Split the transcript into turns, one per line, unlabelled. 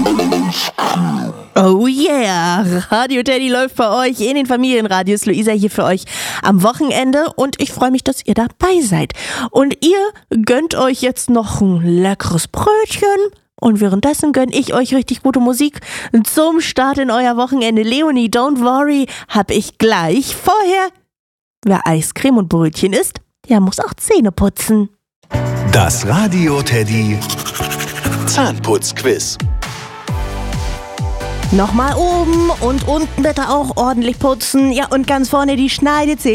Oh yeah, Radio Teddy läuft bei euch in den Familienradios. Luisa hier für euch am Wochenende und ich freue mich, dass ihr dabei seid. Und ihr gönnt euch jetzt noch ein leckeres Brötchen und währenddessen gönne ich euch richtig gute Musik zum Start in euer Wochenende. Leonie, don't worry, hab ich gleich. Vorher, wer Eiscreme und Brötchen isst, der muss auch Zähne putzen.
Das Radio Teddy Zahnputzquiz.
Nochmal oben und unten bitte auch ordentlich putzen. Ja, und ganz vorne die Schneidezähne.